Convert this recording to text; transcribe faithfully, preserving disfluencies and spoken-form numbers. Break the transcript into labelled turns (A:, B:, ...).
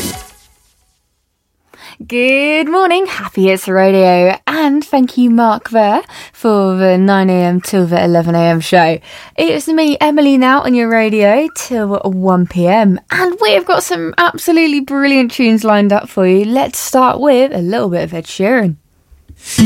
A: Good morning, happy it's radio, and thank you Mark there for the nine a.m. till the eleven a.m. show. It's me, Emily, now on your radio till one p.m, and we've got some absolutely brilliant tunes lined up for you. Let's start with a little bit of Ed Sheeran.